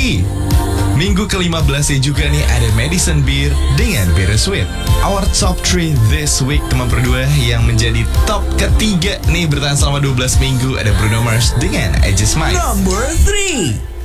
Minggu ke-15 juga nih ada Madison Beer dengan Bittersweet. Our top 3 this week teman berdua yang menjadi top ketiga nih bertahan selama 12 minggu ada Bruno Mars dengan I Just Might. Number 3.